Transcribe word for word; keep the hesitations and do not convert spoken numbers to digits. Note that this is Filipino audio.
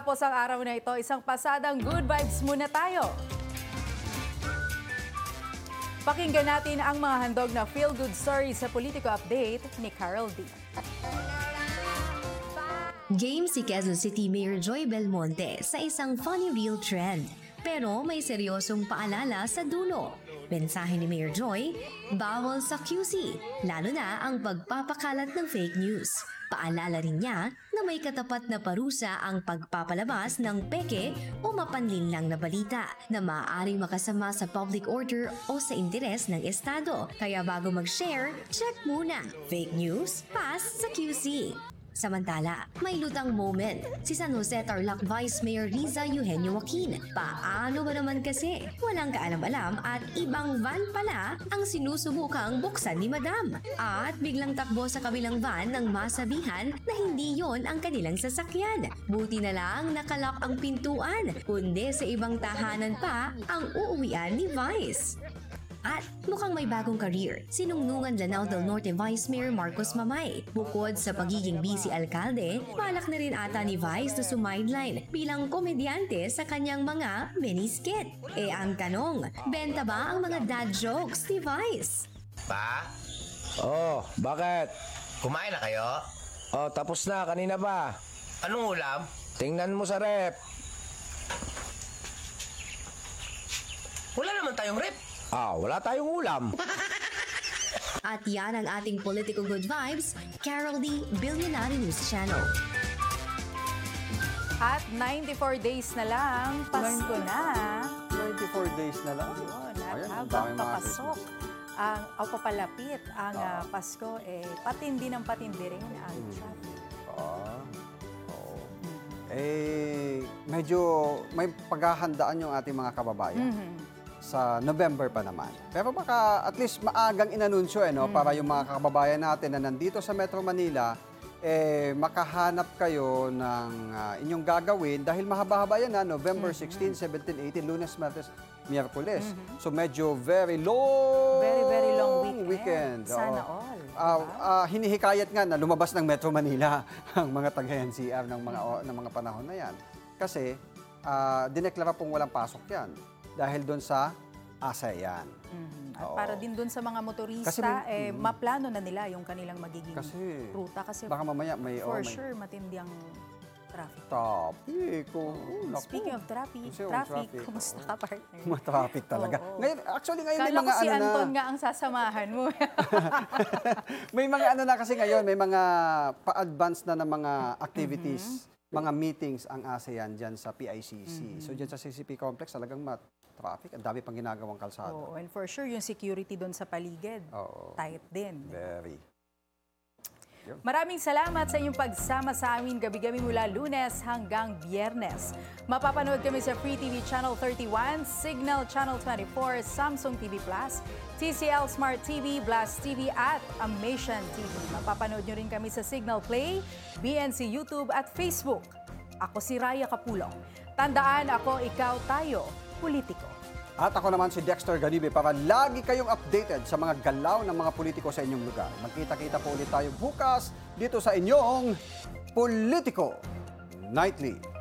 Matapos ang araw na ito, isang pasadang good vibes muna tayo. Pakinggan natin ang mga handog na feel-good story sa Politico Update ni Carol D. Game si Quezon City Mayor Joy Belmonte sa isang funny reel trend. Pero may seryosong paalala sa dulo. Mensahe ni Mayor Joy, bawal sa Q C, lalo na ang pagpapakalat ng fake news. Paalala rin niya na may katapat na parusa ang pagpapalabas ng peke o mapanlinlang na balita na maaaring makasama sa public order o sa interes ng Estado. Kaya bago mag-share, check muna. Fake news, pass sa Q C. Samantala, may lutang moment. Si San Jose Tarlac Vice Mayor Riza Eugenio Joaquin. Paano ba naman kasi? Walang kaalam-alam at ibang van pala ang sinusubukang buksan ni Madam. At biglang takbo sa kabilang van nang masabihan na hindi yon ang kanilang sasakyan. Buti na lang nakalak ang pintuan, kundi sa ibang tahanan pa ang uuwian ni Vice. At mukhang may bagong career, sinungnungan Lanao del Norte Vice Mayor Marcos Mamay. Bukod sa pagiging busy alkalde, balak na rin ata ni Vice na sumideline bilang komedyante sa kanyang mga mini-skit. Eh ang tanong, benta ba ang mga dad jokes ni Vice? Pa, Oh, bakit? kumain na kayo? Oh, tapos na. Kanina pa. Anong ulam? Tingnan mo sa rep. Wala naman tayong rep. Ah, wala tayong ulam. At yan ang ating Political Good Vibes, Carol D. Billionaire News Channel. At ninety-four days na lang, Pasko na. ninety-four days na lang. Yun, at Ayan, ang habang dami mga papasok, ang, o papalapit ang ah, Pasko, eh, patindi ng patindi rin ang Hmm. traffic. Ah, oo. Eh, medyo may paghahandaan yung ating mga kababayan. Mhm. Sa November pa naman. Pero baka at least maagang inanunsyo eh, no? Para yung mga kababayan natin na nandito sa Metro Manila, eh, makahanap kayo ng ah, inyong gagawin dahil mahaba-haba yan na November sixteen, seventeen, eighteen, Lunes, Martes, Miyerkules. So medyo very long Very, very long weekend. weekend. Sana Oo. all. Ah, diba? ah, hinihikayat nga na lumabas ng Metro Manila ang mga taga-N C R ng mga o- ng mga panahon na yan. Kasi ah, dineklara pong walang pasok yan dahil doon sa ASEAN. Mhm. At Oo. para din dun sa mga motorista, Kasi may- eh, mm. maplano na nila yung kanilang magiging Kasi ruta. Kasi baka mamaya may for oh, may sure, matindi ang traffic. traffic. Oh, naku. Speaking of traffic, Kasi yung traffic, traffic, kumusta oo. ka, partner? Ma-traffic talaga. Oo. Ngayon, actually ngayon may Kala mga ko si ano Anton na. nga ang sasamahan mo. May mga ano na kasi ngayon, may mga pa-advance na ng mga activities, Mm-hmm. mga meetings ang ASEAN dyan sa P I C C. So dyan sa C C P complex talagang ma-traffic. Ang dami pang ginagawang kalsada. Oo, and for sure, yung security doon sa paligid, Oo. tight din. Very. Maraming salamat sa inyong pagsama sa amin gabi-gabi mula Lunes hanggang Biyernes. Mapapanood kami sa Free T V Channel thirty-one, Signal Channel twenty-four, Samsung T V Plus, T C L Smart T V, Blast T V at Amation T V. Mapapanood nyo rin kami sa Signal Play, B N C YouTube at Facebook. Ako si Raya Capulong. Tandaan, ako, ikaw, tayo, politiko. At ako naman si Dexter Ganibe para lagi kayong updated sa mga galaw ng mga politiko sa inyong lugar. Magkita-kita po ulit tayo bukas dito sa inyong Politico Nightly.